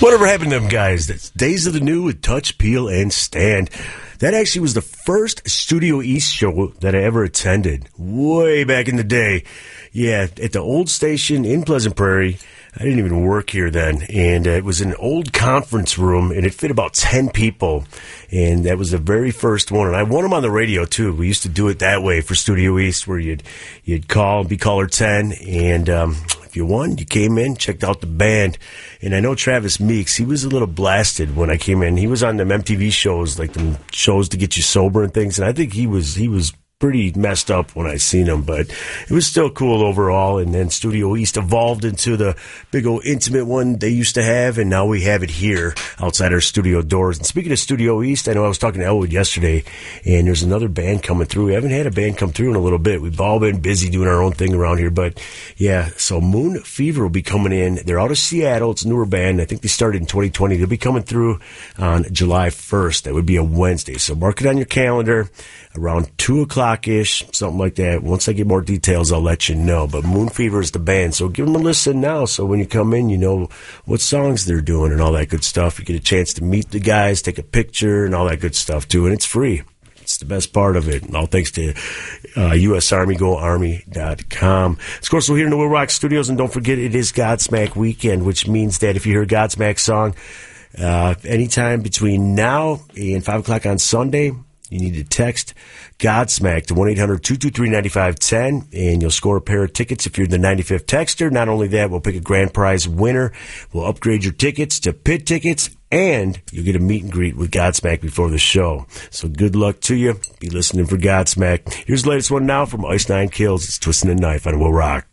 Whatever happened to them guys? That's Days of the New with Touch, Peel, and Stand. That actually was the first Studio East show that I ever attended, way back in the day. Yeah, at the old station in Pleasant Prairie. I didn't even work here then, and it was an old conference room, and it fit about 10 people, and that was the very first one, and I won them on the radio, too. We used to do it that way for Studio East, where you'd call, be caller 10, and if you won, you came in, checked out the band, and I know Travis Meeks, he was a little blasted when I came in. He was on them MTV shows, like them shows to get you sober and things, and I think he was pretty messed up when I seen him, but it was still cool overall. And then Studio East evolved into the big old intimate one they used to have, and now we have it here outside our studio doors. And speaking of Studio East, I know I was talking to Elwood yesterday, and there's another band coming through. We haven't had a band come through in a little bit. We've all been busy doing our own thing around here, but yeah, so Moon Fever will be coming in. They're out of Seattle. It's a newer band. I think they started in 2020. They'll be coming through on July 1st. That would be a Wednesday. So mark it on your calendar around 2 o'clock-ish, something like that. Once I get more details, I'll let you know. But Moon Fever is the band, so give them a listen now, so when you come in, you know what songs they're doing and all that good stuff. You get a chance to meet the guys, take a picture, and all that good stuff, too, and it's free. It's the best part of it. And all thanks to U.S. Army, GoArmy.com. Of course, we're here in the Will Rock Studios, and don't forget, it is Godsmack weekend, which means that if you hear a Godsmack song anytime between now and 5 o'clock on Sunday, you need to text Godsmack to 1-800-223-9510, and you'll score a pair of tickets if you're the 95th texter. Not only that, we'll pick a grand prize winner. We'll upgrade your tickets to pit tickets, and you'll get a meet and greet with Godsmack before the show. So good luck to you. Be listening for Godsmack. Here's the latest one now from Ice Nine Kills. It's Twisting the Knife on Will Rock.